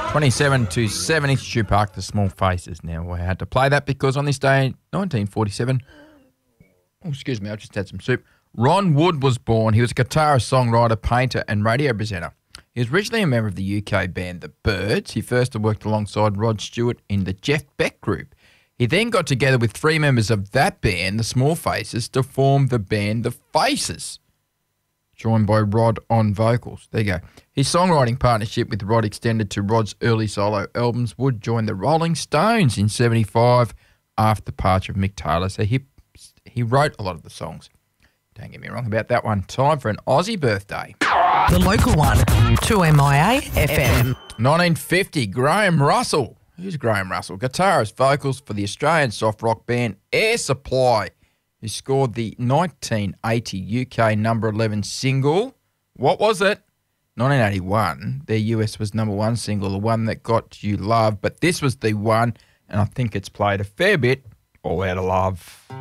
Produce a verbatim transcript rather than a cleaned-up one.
twenty-seven to seventy, Stu Park, The Small Faces. Now, I had to play that because on this day, nineteen forty-seven, oh, excuse me, I just had some soup. Ron Wood was born. He was a guitarist, songwriter, painter, and radio presenter. He was originally a member of the U K band The Byrds. He first worked alongside Rod Stewart in the Jeff Beck Group. He then got together with three members of that band, The Small Faces, to form the band The Faces, joined by Rod on vocals. There you go. His songwriting partnership with Rod extended to Rod's early solo albums. Wood joined the Rolling Stones in seventy-five after the departure of Mick Taylor, so he, he wrote a lot of the songs. Don't get me wrong about that one. Time for an Aussie birthday. The local one, two M I A F M. nineteen fifty, Graham Russell. Who's Graham Russell? Guitarist, vocals for the Australian soft rock band Air Supply, who scored the nineteen eighty U K number eleven single. What was it? nineteen eighty-one. Their U S was number one single, the one that got you love. But this was the one, and I think it's played a fair bit, All Out of Love.